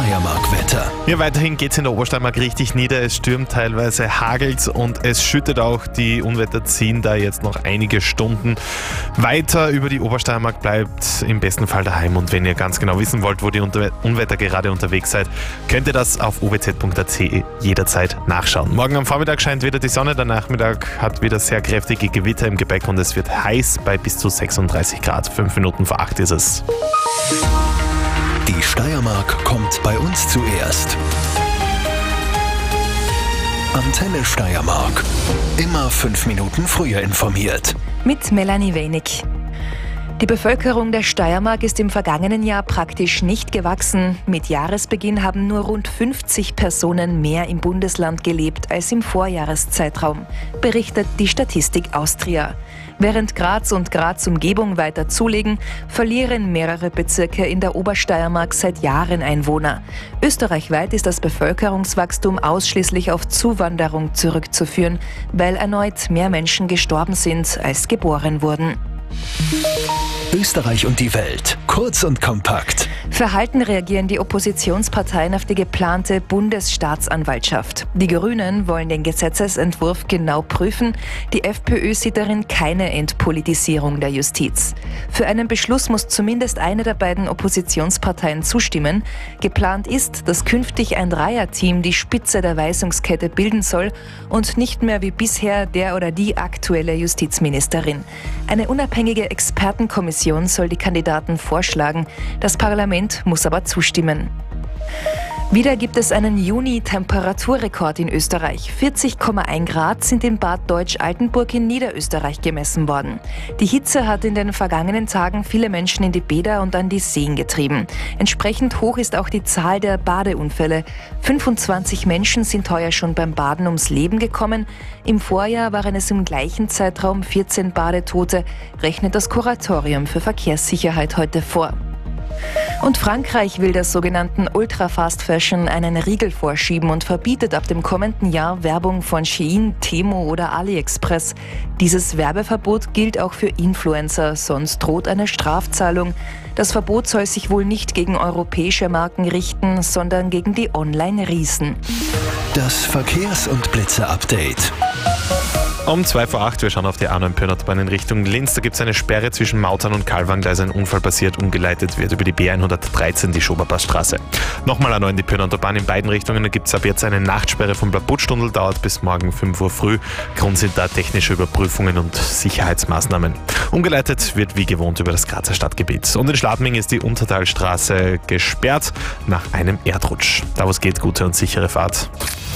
Steiermark-Wetter. Ja, weiterhin geht es in der Obersteiermark richtig nieder. Es stürmt teilweise, hagelt und es schüttet auch. Die Unwetter ziehen da jetzt noch einige Stunden weiter über die Obersteiermark. Bleibt im besten Fall daheim. Und wenn ihr ganz genau wissen wollt, wo die Unwetter gerade unterwegs seid, könnt ihr das auf obz.at jederzeit nachschauen. Morgen am Vormittag scheint wieder die Sonne. Der Nachmittag hat wieder sehr kräftige Gewitter im Gepäck und es wird heiß bei bis zu 36 Grad. 5 Minuten vor 8 ist es. Die Steiermark kommt bei uns zuerst. Antenne Steiermark. Immer 5 Minuten früher informiert. Mit Melanie Wenig. Die Bevölkerung der Steiermark ist im vergangenen Jahr praktisch nicht gewachsen. Mit Jahresbeginn haben nur rund 50 Personen mehr im Bundesland gelebt als im Vorjahreszeitraum, berichtet die Statistik Austria. Während Graz und Graz Umgebung weiter zulegen, verlieren mehrere Bezirke in der Obersteiermark seit Jahren Einwohner. Österreichweit ist das Bevölkerungswachstum ausschließlich auf Zuwanderung zurückzuführen, weil erneut mehr Menschen gestorben sind, als geboren wurden. Österreich und die Welt. Kurz und kompakt. Verhalten reagieren die Oppositionsparteien auf die geplante Bundesstaatsanwaltschaft. Die Grünen wollen den Gesetzesentwurf genau prüfen. Die FPÖ sieht darin keine Entpolitisierung der Justiz. Für einen Beschluss muss zumindest eine der beiden Oppositionsparteien zustimmen. Geplant ist, dass künftig ein Dreierteam die Spitze der Weisungskette bilden soll und nicht mehr wie bisher der oder die aktuelle Justizministerin. Eine unabhängige Expertenkommission soll die Kandidaten vorschlagen. Das Parlament muss aber zustimmen. Wieder gibt es einen Juni-Temperaturrekord in Österreich. 40,1 Grad sind in Bad Deutsch-Altenburg in Niederösterreich gemessen worden. Die Hitze hat in den vergangenen Tagen viele Menschen in die Bäder und an die Seen getrieben. Entsprechend hoch ist auch die Zahl der Badeunfälle. 25 Menschen sind heuer schon beim Baden ums Leben gekommen. Im Vorjahr waren es im gleichen Zeitraum 14 Badetote, rechnet das Kuratorium für Verkehrssicherheit heute vor. Und Frankreich will der sogenannten Ultra-Fast Fashion einen Riegel vorschieben und verbietet ab dem kommenden Jahr Werbung von Shein, Temu oder AliExpress. Dieses Werbeverbot gilt auch für Influencer, sonst droht eine Strafzahlung. Das Verbot soll sich wohl nicht gegen europäische Marken richten, sondern gegen die Online-Riesen. Das Verkehrs- und Blitze-Update. Um 2 vor 8, wir schauen auf die A9 Pöhnertbahn in Richtung Linz. Da gibt es eine Sperre zwischen Mautern und Kalwang, da ist ein Unfall passiert. Umgeleitet wird über die B113, die Schoberpassstraße. Nochmal A9 die Pöhnertbahn in beiden Richtungen. Da gibt es ab jetzt eine Nachtsperre vom Blattbuttstundel, dauert bis morgen 5 Uhr früh. Grund sind da technische Überprüfungen und Sicherheitsmaßnahmen. Umgeleitet wird wie gewohnt über das Grazer Stadtgebiet. Und in Schladming ist die Untertalstraße gesperrt nach einem Erdrutsch. Da wo es geht, gute und sichere Fahrt.